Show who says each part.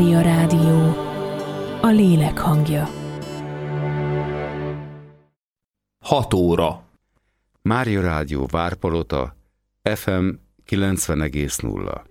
Speaker 1: Mária Rádió, a lélek hangja.
Speaker 2: 6 óra.
Speaker 3: Mária Rádió Várpalota, FM 90,0.